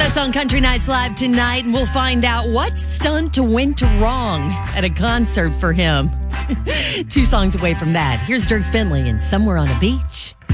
us on Country Nights Live tonight, and we'll find out what stunt went wrong at a concert for him. 2 songs away from that. Here's Dirk Bentley and Somewhere on a Beach.